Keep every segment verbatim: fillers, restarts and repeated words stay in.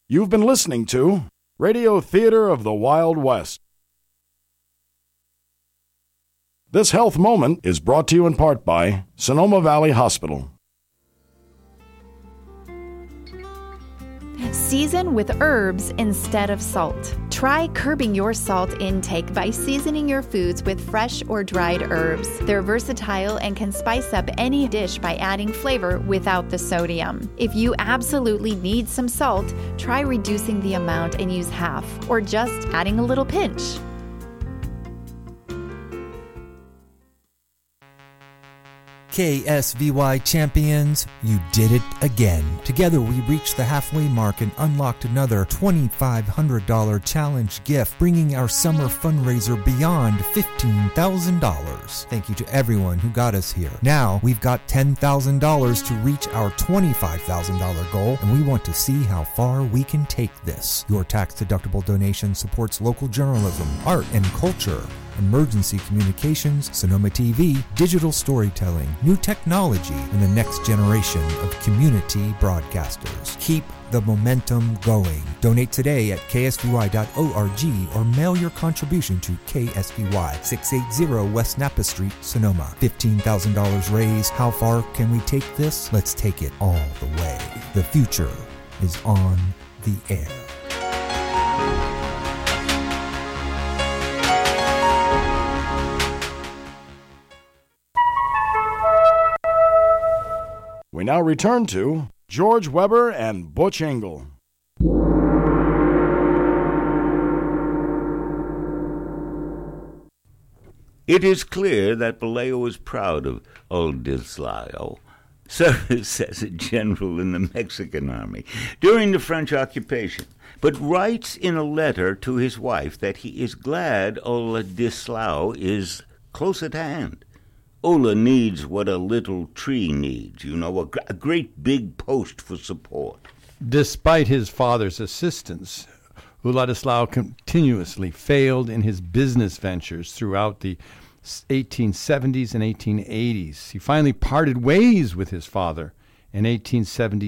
You've been listening to Radio Theater of the Wild West. This health moment is brought to you in part by Sonoma Valley Hospital. Season with herbs instead of salt. Try curbing your salt intake by seasoning your foods with fresh or dried herbs. They're versatile and can spice up any dish by adding flavor without the sodium. If you absolutely need some salt, try reducing the amount and use half, or just adding a little pinch. K S V Y champions, you did it again. Together we reached the halfway mark and unlocked another twenty-five hundred dollars challenge gift, bringing our summer fundraiser beyond fifteen thousand dollars. Thank you to everyone who got us here. Now we've got ten thousand dollars to reach our twenty-five thousand dollars goal, and we want to see how far we can take this. Your tax-deductible donation supports local journalism, art and culture, emergency communications, Sonoma T V, digital storytelling, new technology, and the next generation of community broadcasters. Keep the momentum going. Donate today at k s v y dot org or mail your contribution to K S V Y, six eighty West Napa Street, Sonoma. fifteen thousand dollars raised. How far can we take this? Let's take it all the way. The future is on the air. We now return to George Weber and Butch Engel. It is clear that Vallejo was proud of Uldislao, service as a general in the Mexican army during the French occupation, but writes in a letter to his wife that he is glad Uldislao is close at hand. Ola needs what a little tree needs, you know, a, gr- a great big post for support. Despite his father's assistance, Uladislao continuously failed in his business ventures throughout the eighteen seventies and eighteen eighties. He finally parted ways with his father in eighteen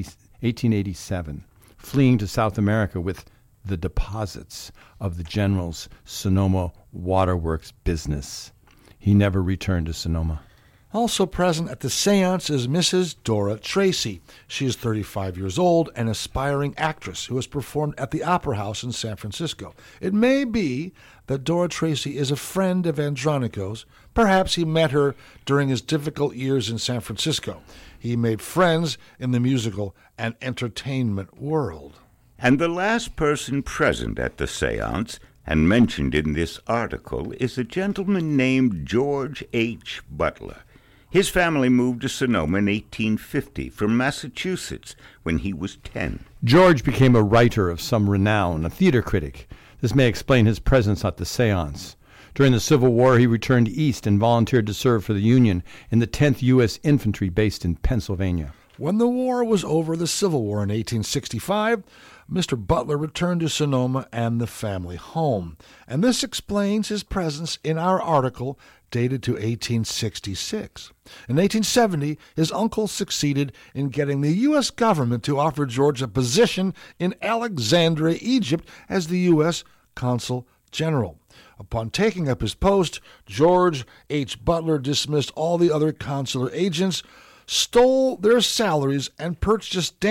eighty-seven, fleeing to South America with the deposits of the general's Sonoma Waterworks business. He never returned to Sonoma. Also present at the seance is Missus Dora Tracy. She is thirty-five years old, an aspiring actress who has performed at the Opera House in San Francisco. It may be that Dora Tracy is a friend of Andronico's. Perhaps he met her during his difficult years in San Francisco. He made friends in the musical and entertainment world. And the last person present at the seance and mentioned in this article is a gentleman named George H. Butler. His family moved to Sonoma in eighteen fifty from Massachusetts when he was ten. George became a writer of some renown, a theater critic. This may explain his presence at the seance. During the Civil War, he returned east and volunteered to serve for the Union in the tenth U S Infantry based in Pennsylvania. When the war was over, the Civil War in eighteen sixty-five, Mister Butler returned to Sonoma and the family home. And this explains his presence in our article dated to eighteen sixty-six. In eighteen seventy, his uncle succeeded in getting the U S government to offer George a position in Alexandria, Egypt, as the U S Consul General. Upon taking up his post, George H. Butler dismissed all the other consular agents, stole their salaries, and purchased